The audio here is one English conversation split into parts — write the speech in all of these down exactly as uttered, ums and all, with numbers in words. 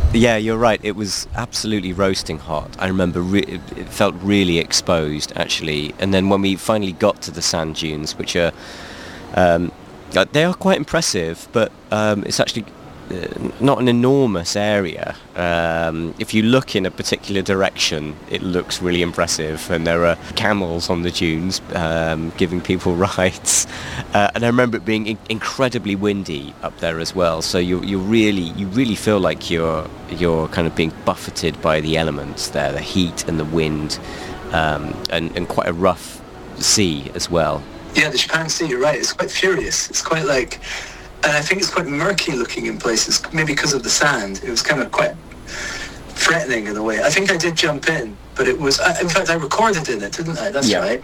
Yeah, you're right. It was absolutely roasting hot. I remember re- it it felt really exposed, actually. And then when we finally got to the sand dunes, which are um, uh, they are quite impressive, but um, it's actually uh, not an enormous area. Um, if you look in a particular direction, it looks really impressive, and there are camels on the dunes um, giving people rides. Uh, and I remember it being in- incredibly windy up there as well. So you you really you really feel like you're you're kind of being buffeted by the elements there, the heat and the wind, um, and and quite a rough sea as well. Yeah, the Japan Sea, you're right. It's quite furious. It's quite like, and I think it's quite murky looking in places, maybe because of the sand. It was kind of quite threatening in a way. I think I did jump in, but it was, I- in fact, I recorded in it, didn't I? That's Yeah. right.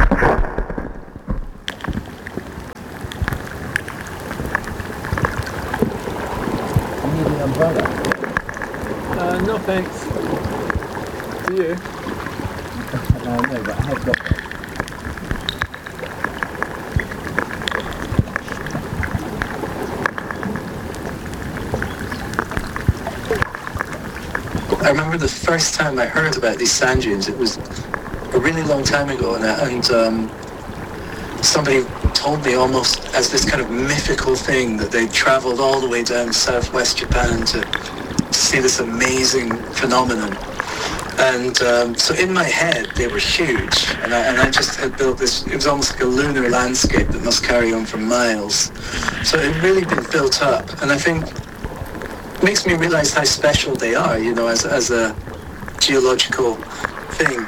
You need an umbrella. Uh, no thanks. To you. Uh, no, but I have got one. I remember the first time I heard about these sand dunes, it was a really long time ago, and, I- and um, somebody told me almost as this kind of mythical thing that they'd travelled all the way down southwest Japan to, to see this amazing phenomenon. And um, so in my head, they were huge, and I, and I just had built this, it was almost like a lunar landscape that must carry on for miles. So it had really been built up, and I think it makes me realise how special they are, you know, as, as a geological thing.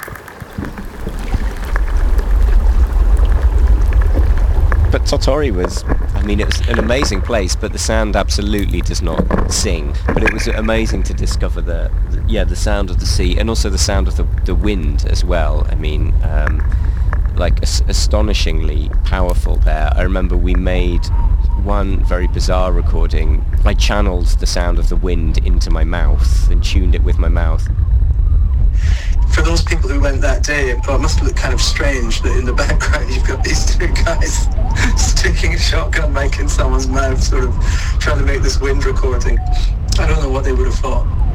But Totori was, I mean, it was an amazing place, but the sound absolutely does not sing. But it was amazing to discover the, the yeah, the sound of the sea, and also the sound of the, the wind as well. I mean, um, like as- astonishingly powerful there. I remember we made one very bizarre recording. I channeled the sound of the wind into my mouth and tuned it with my mouth. For those people who went that day, well, it must look kind of strange that in the background you've got these two guys sticking a shotgun mic in someone's mouth, sort of trying to make this wind recording. I don't know what they would have thought.